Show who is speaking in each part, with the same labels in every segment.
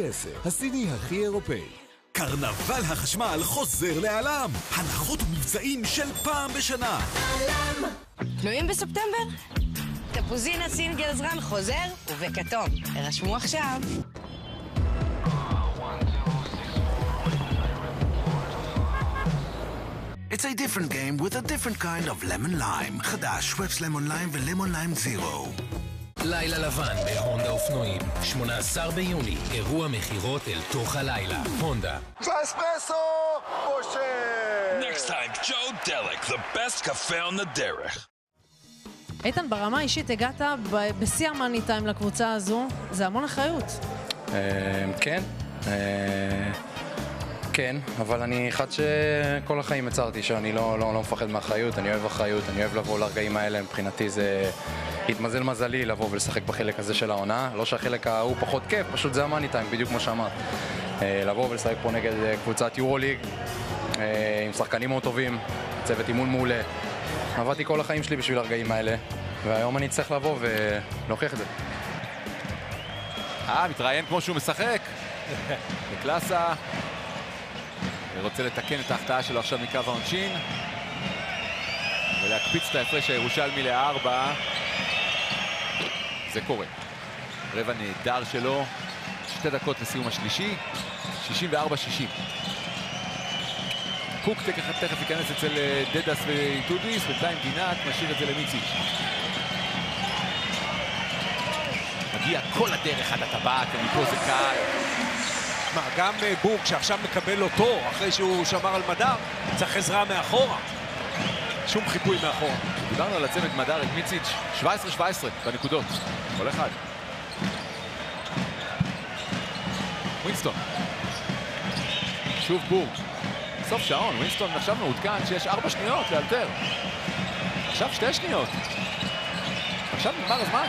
Speaker 1: 10, הסיני הכי אירופאי.
Speaker 2: קרנבל החשמל חוזר לעלם. הנחות ומבצעים של פעם בשנה.
Speaker 3: עלם. תלויים בספטמבר? תפוזינה סינגל זרן חוזר ובכתום. הרשמו עכשיו.
Speaker 4: It's a different game with a different kind of lemon lime. חדש, שוואפס למון ליים ולמון ליים זירו.
Speaker 5: לילה לבן בהונדה אופנועים, 18 ביוני, אירוע מחירות אל תוך הלילה. הונדה.
Speaker 6: אספרסו, משה!
Speaker 7: Next time, Joe Delic, the best cafe on the דרך.
Speaker 8: איתן, ברמה האישית הגעת בשיא המאני טיים לקבוצה הזו, זה המון אחריות.
Speaker 9: כן. כן, אבל אני אחד שכל החיים הצרתי שאני לא מפחד מאחריות, אני אוהב אחריות, אני אוהב לבוא לרגעים האלה, מבחינתי זה התמזל מזלי לבוא ולשחק בחלק הזה של העונה, לא שהחלק ההוא פחות כיף, פשוט זה המאני טיים, בדיוק כמו שאמרת. לבוא ולשחק פה נגד קבוצת יורוליג, עם שחקנים מאוד טובים, צוות אימון מעולה. עבדתי כל החיים שלי בשביל הרגעים האלה, והיום אני צריך לבוא ולהוכיח את זה.
Speaker 10: מתראיין כמו שהוא משחק, בקלאסה. רוצה לתקן את ההחטאה שלו עכשיו מקו העונשין ולהקפיץ את ההפרש הירושלמי ל4. זה קורה. רבע נהדר שלו, 2 דקות לסיום השלישי, 64-60. קוק תכף ייכנס אצל דדס וטודיס, בינתיים גינת משאיר את זה למיציץ'. מגיע כל הדרך עד הטבעת, ומפה זה קל.
Speaker 11: גם בורג שעכשיו מקבל אותו אחרי שהוא שמר על מדר, צריך עזרה מאחורה, שום חיפוי מאחורה.
Speaker 10: דיברנו על הצמד מדר את מיציץ' 17-17 בנקודות, כל אחד. ווינסטון, שוב בורג, סוף שעון. ווינסטון עכשיו מעודכן שיש 4 שניות לאלתר, עכשיו 2 שניות, עכשיו נגמר הזמן.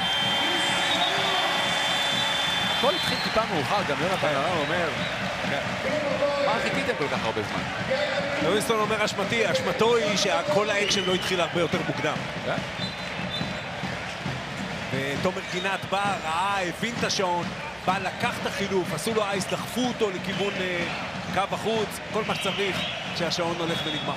Speaker 10: הכל התחיל טיפה מאוחר, גם יונתן הרן אומר, מה חיכיתם כל כך הרבה זמן?
Speaker 11: ווינסטון אומר אשמתי, אשמתו היא שכל האקשן לא התחיל הרבה יותר מוקדם. ותומר גינת בא, ראה, הבין את השעון, בא, לקח את החילוף, עשו לו אייס, דחפו אותו לכיוון קו החוץ, כל מה שצריך שהשעון הולך ונגמר.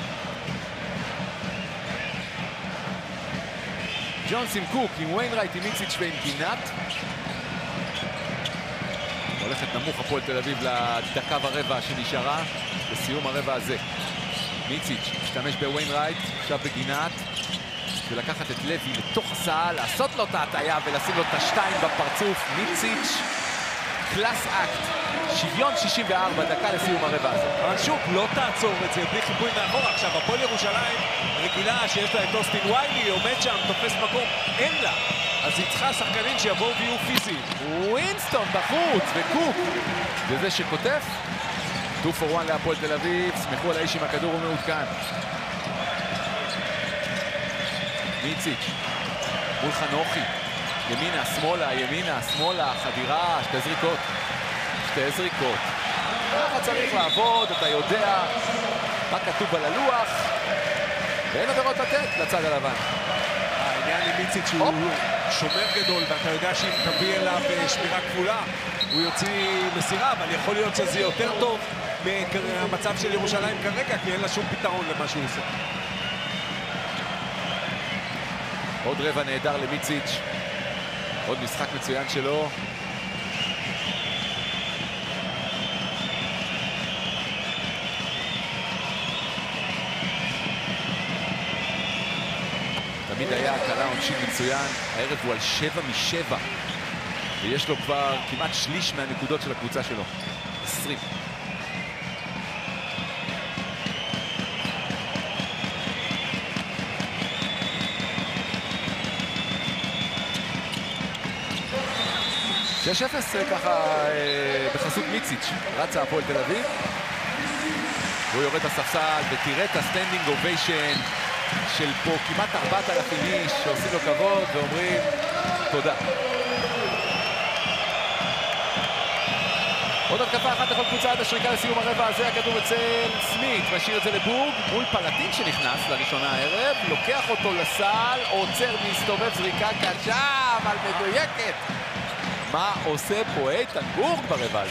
Speaker 10: ג'ונס עם קוק, עם ויינרייט, עם מיציץ' ועם גינת. הולכת נמוך הפועל תל אביב לדקה ורבע שנשארה בסיום הרבע הזה. מיציץ' משתמש בוויינרייט, עכשיו בגינת, ולקחת את לוי לתוך הסל, לעשות לו את ההטעיה ולשים לו את השתיים בפרצוף. מיציץ' קלאס אקט, שוויון 64 דקה לסיום הרבע הזה.
Speaker 11: אבל שוב, לא תעצור את זה בלי חיפוי מאחורה. עכשיו, הפועל ירושלים רגילה שיש לה את אוסטין ויילי, עומד שם, תופס מקום, אין לה. אז היא צריכה שחקנים שיבואו ויהיו פיזיים.
Speaker 10: ווינסטון בחוץ, וקוק וזה שכותף 2 for 1 להפועל תל אביב. שמחו על האיש עם הכדור, הוא מעודכן. מיציץ' מול חנוכי, ימינה, שמאלה, ימינה, שמאלה, חדירה, 2 זריקות. 2 זריקות. ככה צריך לעבוד, אתה יודע מה כתוב על הלוח, ואין עבירות לתת לצד הלבן.
Speaker 11: העניין עם מיציץ' שהוא שומר גדול, ואתה יודע שאם תביא אליו שמירה כפולה, הוא יוציא מסירה, אבל יכול להיות שזה יותר טוב מהמצב של ירושלים כרגע, כי אין לה שום פתרון למה שהוא עושה.
Speaker 10: עוד רבע נהדר למיציץ', עוד משחק מצוין שלו. תמיד היה הקלה עונשין מצוין, הערב הוא על 7 מ-7, ויש לו כבר כמעט שליש מהנקודות של הקבוצה שלו, 20. שש אפס ככה בחסות מיציץ', רצה הפועל תל אביב, והוא יורד בספסל ותראה את הסטנדינג אוביישן של פה כמעט 4,000 איש שעושים לו כבוד ואומרים תודה. עוד התקפה אחת לכל קבוצה עד השריקה לסיום הרבע הזה. הכדור אצל סמית, משאיר את זה לבורג מול פלטין שנכנס לראשונה הערב, לוקח אותו לסל, עוצר, מסתובב, זריקה קשה אבל מדויקת. מה עושה פה איתן בורג ברבע הזה?